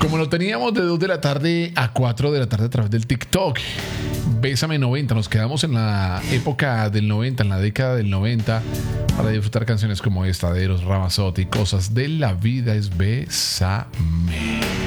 Como lo teníamos de 2 de la tarde a 4 de la tarde a través del TikTok. Bésame 90, nos quedamos en la época del 90, en la década del 90, para disfrutar canciones como esta de Eros Ramazzotti, Cosas de la vida es Bésame.